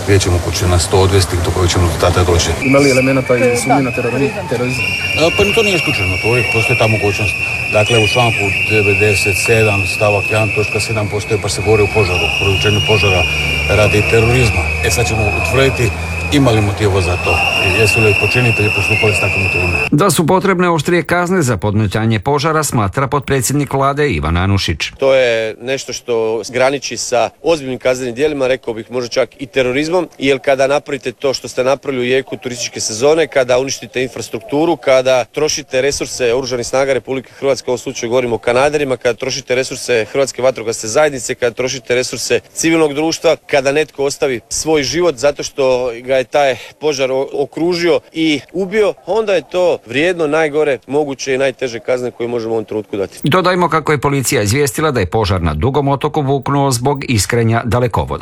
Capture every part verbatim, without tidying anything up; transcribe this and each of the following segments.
gdje ćemo ko će nas to odvesti, do kojeg ćemo rezultata doći. Ima li elementa i sumnje na terorizam? Pa to nije isključeno, to uvijek postoji ta mogućnost. Dakle, u članku devedeset sedam stavak jedan točka sedam postoji pa se govori o požaru, o prouzročenju požara radi terorizma. E sad ćemo utvrditi ima li motiva za to? Jesu li počinitelji postupali s takvim motivima? Da su potrebne oštrije kazne za podmetanje požara, smatra potpredsjednik vlade Ivan Anušić. To je nešto što graniči sa ozbiljnim kaznenim djelima, rekao bih možda čak i terorizmom, jer kada napravite to što ste napravili u jeku turističke sezone, kada uništite infrastrukturu, kada trošite resurse Oružanih snaga Republike Hrvatske, u ovom slučaju govorimo o kanaderima, kada trošite resurse Hrvatske vatrogasne zajednice, kada trošite resurse civilnog društva, kada netko ostavi svoj život zato što ga je taj požar okružio i ubio, onda je to vrijedno najgore moguće i najteže kazne koje možemo u ovom trenutku dati. Dodajmo kako je policija izvijestila da je požar na Dugom otoku buknuo zbog iskrenja dalekovoda.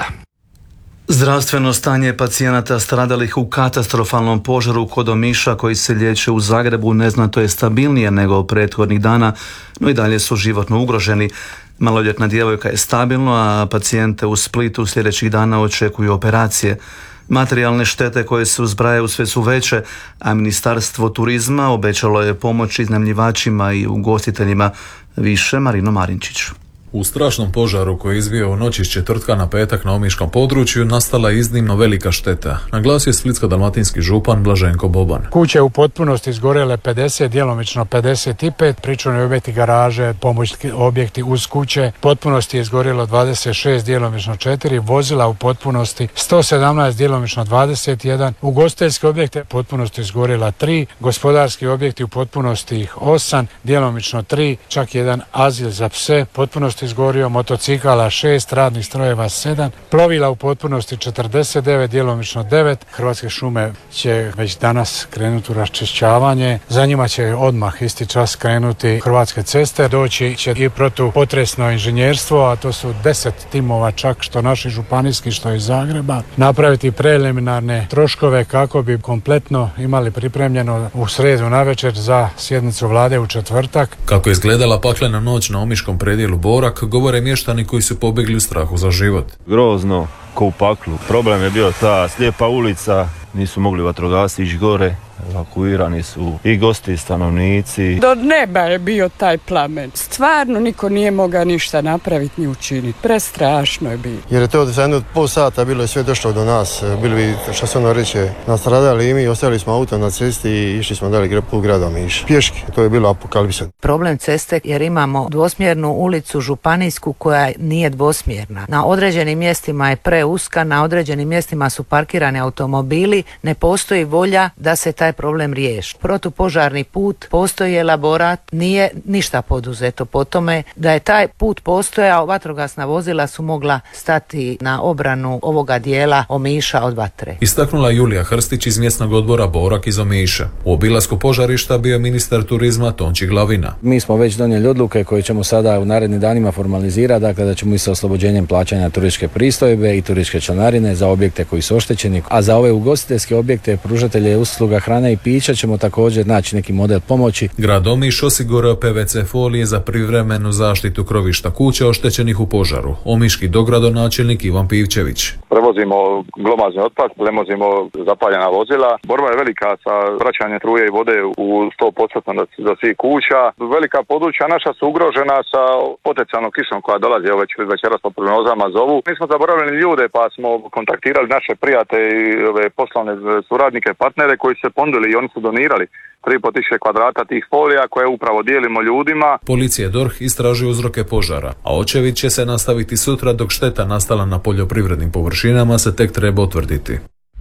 Zdravstveno stanje pacijenata stradalih u katastrofalnom požaru kod Omiša koji se liječe u Zagrebu neznatno je stabilnije nego prethodnih dana, no i dalje su životno ugroženi. Maloljetna djevojka je stabilno, a pacijente u Splitu sljedećih dana očekuju operacije. Materijalne štete koje se uzbrajaju sve su veće, a Ministarstvo turizma obećalo je pomoć iznajmljivačima i ugostiteljima. Više Marino Marinčić. U strašnom požaru koji je izbio u noći s četvrtka na petak na omiškom području nastala je iznimno velika šteta, naglasio je splitsko-dalmatinski župan Blaženko Boban. Kuće u potpunosti izgorele pedeset, djelomično pedeset pet, pričuvni objekti, garaže, pomoćni objekti uz kuće, potpunosti je izgorjelo dvadeset šest, djelomično četiri, vozila u potpunosti sto sedamnaest, djelomično dvadeset jedan, ugostiteljske objekte potpunosti izgorjela tri, gospodarski objekti u potpunosti osam, djelomično tri, čak jedan azil za pse, potpunosti izgorio, motocikala šest, radnih strojeva sedam, plovila u potpunosti četrdeset devet, djelomično devet. Hrvatske šume će već danas krenuti u raščišćavanje, za njima će odmah isti čas krenuti Hrvatske ceste, doći će i protupotresno inženjerstvo, a to su deset timova čak, što naši županijski, što iz Zagreba, napraviti preliminarne troškove kako bi kompletno imali pripremljeno u sredu navečer za sjednicu vlade u četvrtak. Kako je izgledala paklena noć na omiškom predjelu Borak, govore mještani koji su pobjegli u strahu za život. Grozno, ko u paklu. Problem je bio ta slijepa ulica, nisu mogli vatrogasci ići gore. Evakuirani su i gosti i stanovnici. Do neba je bio taj plamen. Stvarno niko nije mogao ništa napraviti ni učiniti. Prestrašno je bilo. Jer je to za jedno pol sata bilo je sve došlo do nas. Bili bi, što se ono reče, nastradali i mi, ostavili smo auto na cesti i išli smo dalje put grada Omiš. Pješki, to je bilo apokalipsa. Problem ceste jer imamo dvosmjernu ulicu županijsku koja nije dvosmjerna. Na određenim mjestima je preuska, na određenim mjestima su parkirani automobili, ne postoji volja da se taj problem riješi. Protupožarni put, postoji elaborat, nije ništa poduzeto po tome. Da je taj put postojao, vatrogasna vozila su mogla stati na obranu ovoga dijela Omiša od vatre. Istaknula Julija Hrstić iz mjesnog odbora Borak iz Omiša. U obilasku požarišta bio ministar turizma Tonči Glavina. Mi smo već donijeli odluke koje ćemo sada u narednim danima formalizirati, dakle da ćemo i sa oslobođenjem plaćanja turističke pristojbe i turističke članarine za objekte koji su oštećeni, a za ove ugostiteljske objekte, pružatelje usluga hrane i pića ćemo također naći neki model pomoći. Grad Omiš osigurao P V C folije za privremenu zaštitu krovišta kuća oštećenih u požaru. Omiški dogradonačelnik Ivan Pivčević. Prevozimo glomazni otpad, prevozimo zapaljena vozila. Borba je velika sa vraćanjem struje i vode u sto posto za svih kuća. Velika područja naša su ugrožena sa potencijalnom kišom koja dolazi, evo već večeras po prognozama zovu. Mi smo zaboravili ljude pa smo kontaktirali naše prijatelje i ove poslovne suradnike, partnere koji su se ponudili i oni su donirali tri i pol tisuće kvadrata tih folija koje upravo dijelimo ljudima. Policija D O R H istražuje uzroke požara, a očevid će se nastaviti sutra dok šteta nastala na poljoprivrednim površinama se tek treba utvrditi.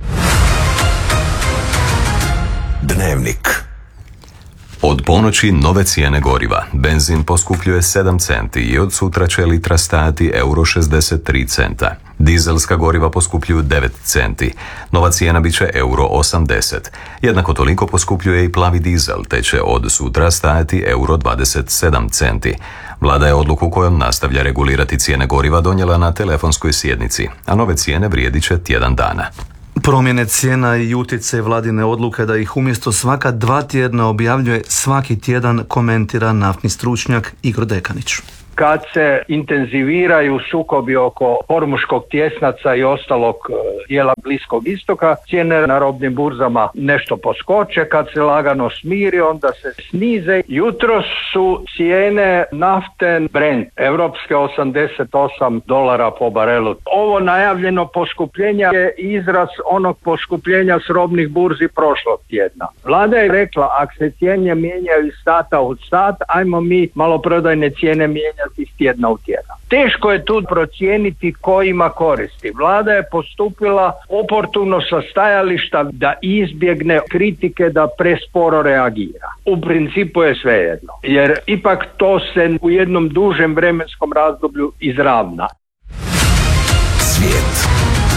Dnevnik. Od ponoći nove cijene goriva. Benzin poskupljuje sedam centi i od sutra će litra stajati euro šezdeset tri centa. Dizelska goriva poskupljuju devet centi. Nova cijena bit će euro osamdeset. Jednako toliko poskupljuje i plavi dizel, te će od sutra stajati euro dvadeset sedam centi. Vlada je odluku kojom nastavlja regulirati cijene goriva donijela na telefonskoj sjednici, a nove cijene vrijedit će tjedan dana. Promjene cijena i utjecaj vladine odluke da ih umjesto svaka dva tjedna objavljuje svaki tjedan komentira naftni stručnjak Igor Dekanić. kad se intenziviraju sukobi oko hormuškog tjesnaca i ostalog dijela Bliskog istoka, cijene na robnim burzama nešto poskoče, kad se lagano smiri onda se snize. Jutros su cijene nafte Brent europske osamdeset osam dolara po barelu. Ovo najavljeno poskupljenje je izraz onog poskupljenja s robnih burzi prošlog tjedna. Vlada je rekla, ako se cijene mijenjaju iz sata u sat, ajmo mi maloprodajne cijene mijenjati iz tjedna u tjedan. Teško je tu procijeniti ko ima koristi. Vlada je postupila oportuno sa stajališta da izbjegne kritike da presporo reagira. U principu je svejedno, jer ipak to se u jednom dužem vremenskom razdoblju izravna. Svijet.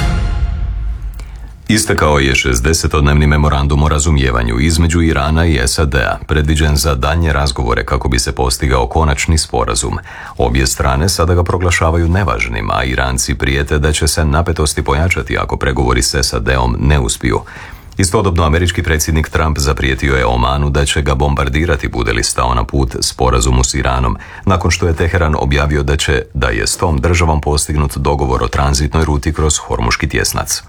Istekao je šezdesetodnevni memorandum o razumijevanju između Irana i S A D-a, predviđen za daljnje razgovore kako bi se postigao konačni sporazum. Obje strane sada ga proglašavaju nevažnim, a Iranci prijete da će se napetosti pojačati ako pregovori s S A D-om ne uspiju. Istodobno američki predsjednik Trump zaprijetio je Omanu da će ga bombardirati bude li stao na put sporazumu s Iranom, nakon što je Teheran objavio da će da je s tom državom postignut dogovor o tranzitnoj ruti kroz Hormuški tjesnac.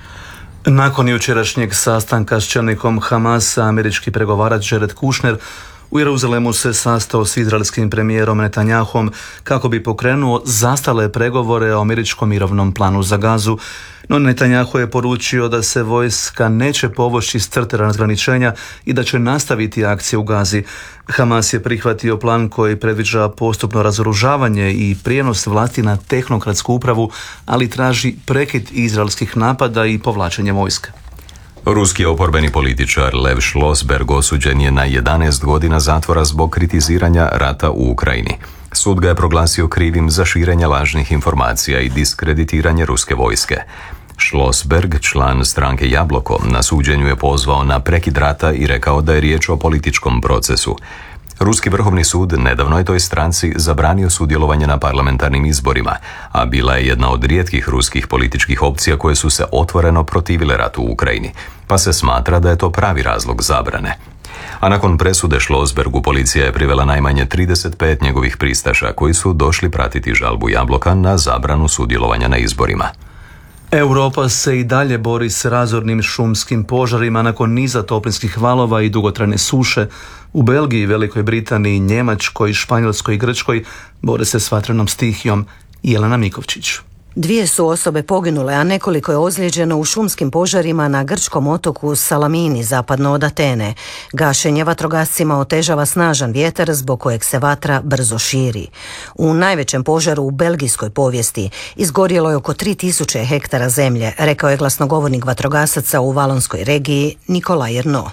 Nakon jučerašnjeg sastanka s čelnikom Hamasa, američki pregovarač Jared Kushner u Jeruzalemu se sastao s izraelskim premijerom Netanyahom kako bi pokrenuo zastale pregovore o američkom mirovnom planu za Gazu, no Netanyahu je poručio da se vojska neće povući s crte razgraničenja i da će nastaviti akcije u Gazi. Hamas je prihvatio plan koji predviđa postupno razoružavanje i prijenos vlasti na tehnokratsku upravu, ali traži prekid izraelskih napada i povlačenje vojske. Ruski oporbeni političar Lev Šlosberg osuđen je na jedanaest godina zatvora zbog kritiziranja rata u Ukrajini. Sud ga je proglasio krivim za širenje lažnih informacija i diskreditiranje ruske vojske. Šlosberg, član stranke Jabloko, na suđenju je pozvao na prekid rata i rekao da je riječ o političkom procesu. Ruski vrhovni sud nedavno je toj stranci zabranio sudjelovanje na parlamentarnim izborima, a bila je jedna od rijetkih ruskih političkih opcija koje su se otvoreno protivile ratu u Ukrajini, pa se smatra da je to pravi razlog zabrane. A nakon presude Šlosbergu policija je privela najmanje trideset pet njegovih pristaša koji su došli pratiti žalbu Jabloka na zabranu sudjelovanja na izborima. Europa se i dalje bori s razornim šumskim požarima nakon niza toplinskih valova i dugotrajne suše. U Belgiji, Velikoj Britaniji, Njemačkoj, Španjolskoj i Grčkoj bore se s vatrenom stihijom. Jelena Mikovčić. Dvije su osobe poginule, a nekoliko je ozlijeđeno u šumskim požarima na grčkom otoku Salamini, zapadno od Atene. Gašenje vatrogascima otežava snažan vjetar zbog kojeg se vatra brzo širi. U najvećem požaru u belgijskoj povijesti izgorjelo je oko tri tisuće hektara zemlje, rekao je glasnogovornik vatrogasaca u valonskoj regiji Nikolaj Erno.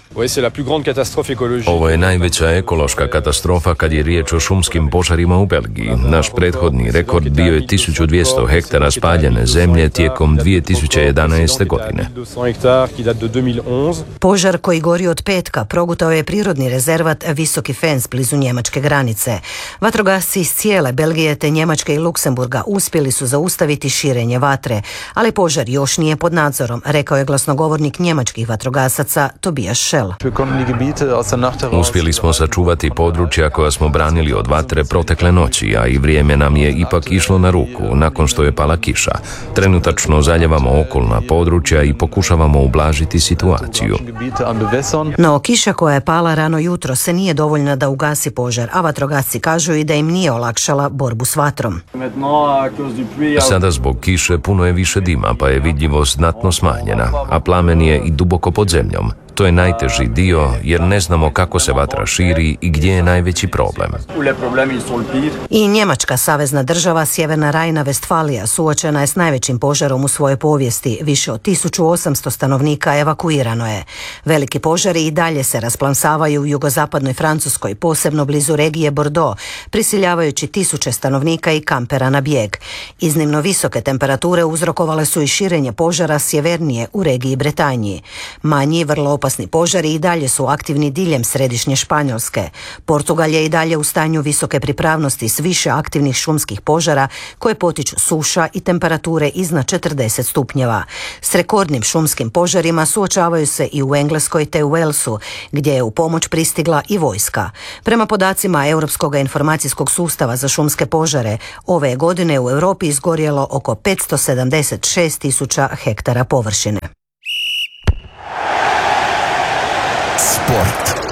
Ovo je najveća ekološka katastrofa kad je riječ o šumskim požarima u Belgiji. Naš prethodni rekord bio je tisuću dvjesto hektara spaljene zemlje tijekom dvije tisuće jedanaeste. godine. Požar koji gori od petka progutao je prirodni rezervat Visoki Fens blizu njemačke granice. Vatrogasci iz cijele Belgije te Njemačke i Luksemburga uspjeli su zaustaviti širenje vatre, ali požar još nije pod nadzorom, rekao je glasnogovornik njemačkih vatrogasaca Tobias Schell. Uspjeli smo sačuvati područja koja smo branili od vatre protekle noći, a i vrijeme nam je ipak išlo na ruku nakon što je pala kiša. Trenutačno zaljevamo okolna područja i pokušavamo ublažiti situaciju. No, kiša koja je pala rano jutro se nije dovoljna da ugasi požar, a vatrogasci kažu i da im nije olakšala borbu s vatrom. Sada zbog kiše puno je više dima, pa je vidljivost znatno smanjena, a plamen je i duboko pod zemljom. To je najteži dio jer ne znamo kako se vatra širi i gdje je najveći problem. I Njemačka savezna država Sjeverna Rajna-Vestfalija suočena je s najvećim požarom u svojoj povijesti. Više od tisuću osamsto stanovnika evakuirano je. Veliki požari i dalje se rasplamsavaju u jugozapadnoj Francuskoj, posebno blizu regije Bordeaux, prisiljavajući tisuće stanovnika i kampera na bijeg. Iznimno visoke temperature uzrokovale su i širenje požara sjevernije u regiji Bretanji. Manji, vrlo opasan Opasni požari i dalje su aktivni diljem središnje Španjolske. Portugal je i dalje u stanju visoke pripravnosti s više aktivnih šumskih požara koje potiču suša i temperature iznad četrdeset stupnjeva. S rekordnim šumskim požarima suočavaju se i u Engleskoj te u Walesu, gdje je u pomoć pristigla i vojska. Prema podacima Europskog informacijskog sustava za šumske požare, ove godine u Europi izgorjelo oko petsto sedamdeset šest tisuća hektara površine. Sport.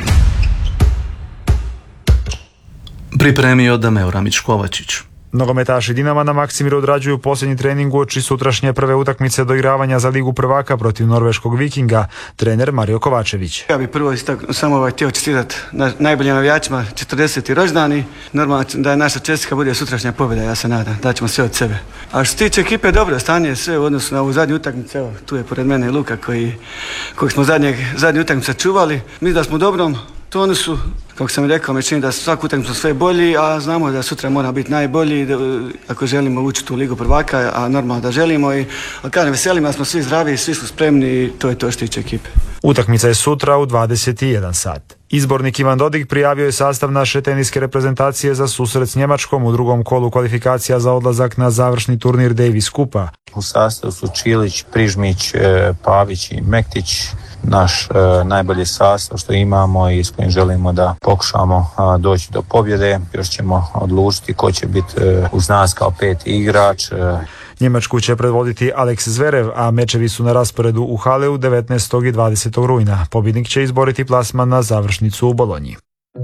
Pripremio Dameo Ramić-Kovačić. Nogometaši Dinama na Maksimiru odrađuju posljednji trening uoči sutrašnje prve utakmice doigravanja za Ligu prvaka protiv norveškog Vikinga, trener Mario Kovačević. Ja bih prvo istaknuo, samo ovaj htio čestitati na, najboljim navijačima četrdeseti rođendani. Normalno da je naša čestika bude sutrašnja pobjeda, ja se nadam, da ćemo sve od sebe. A što se tiče ekipe, dobro stanje je sve u odnosu na ovu zadnju utakmicu. Evo, tu je pored mene Luka koji, kojeg smo zadnjeg, zadnju utakmicu čuvali. Mislim da smo u dobrom tonusu. Kako sam rekao, mi čini da svaku utakmicu sve bolji, a znamo da sutra mora biti najbolji da, ako želimo ući u Ligu prvaka, a normalno da želimo. I, a kažem, veselimo da smo svi zdravi, svi su spremni i to je to što tiče ekipe. Utakmica je sutra u dvadeset jedan sat. Izbornik Ivan Dodig prijavio je sastav naše teniske reprezentacije za susret s Njemačkom u drugom kolu kvalifikacija za odlazak na završni turnir Davis Kupa. U sastavu su Čilić, Prižmić, Pavić i Mektić. Naš e, najbolji sastav što imamo i s kojim želimo da pokušamo a, doći do pobjede. Još ćemo odlučiti ko će biti e, uz nas kao peti igrač. E. Njemačku će predvoditi Alex Zverev, a mečevi su na rasporedu u Haleu devetnaestog i dvadesetog rujna. Pobjednik će izboriti plasman na završnicu u Bolonji.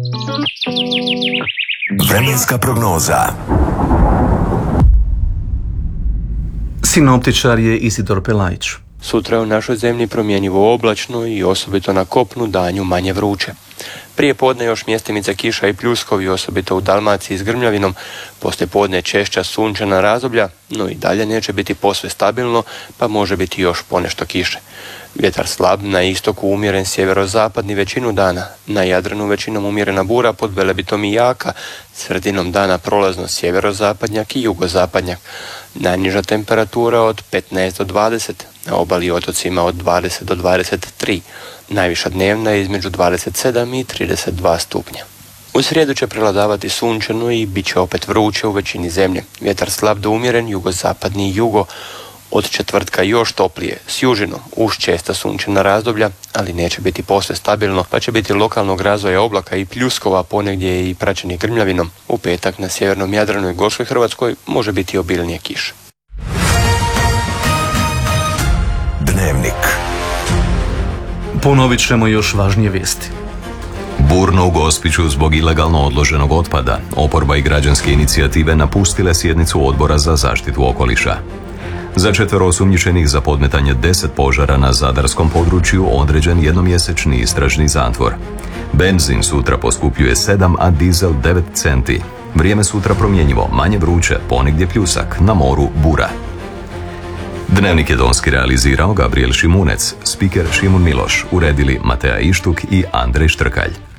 Vremenska prognoza. Sinoptičar je Isidor Pelajić. Sutra je u našoj zemlji promjenjivo oblačno i osobito na kopnu danju manje vruće. Prije podne još mjestimice kiša i pljuskovi, osobito u Dalmaciji s grmljavinom, poslije podne češća sunčana razdoblja, no i dalje neće biti posve stabilno, pa može biti još ponešto kiše. Vjetar slab, na istoku umjeren sjeverozapadni većinu dana, na Jadranu većinom umjerena bura, pod Velebitom i jaka, sredinom dana prolazno sjeverozapadnjak i jugozapadnjak. Najniža temperatura od petnaest do dvadeset, na obali i otocima od dvadeset do dvadeset tri. Najviša dnevna je između dvadeset sedam i trideset dva stupnja. U srijedu će prevladavati sunčano i bit će opet vruće u većini zemlje. Vjetar slab do umjeren, jugozapadni i jugo. Od četvrtka još toplije, s južinom, uz česta sunčana razdoblja, ali neće biti posve stabilno, pa će biti lokalnog razvoja oblaka i pljuskova, ponegdje i praćeni grmljavinom. U petak na sjevernom Jadranu i Gorskoj Hrvatskoj može biti obilnije kiše. Dnevnik. Ponovit ćemo još važnije vijesti. Burno u Gospiću zbog ilegalno odloženog otpada. Oporba i građanske inicijative napustile sjednicu Odbora za zaštitu okoliša. Za četvero osumnjičenih za podmetanje deset požara na zadarskom području određen jednomjesečni istražni zatvor. Benzin sutra poskupljuje sedam, a dizel devet centi. Vrijeme sutra promjenjivo, manje vruće, ponegdje pljusak, na moru bura. Dnevnik je tonski realizirao Gabriel Šimunec, spiker Šimun Miloš, uredili Matea Ištuk i Andrej Štrkalj.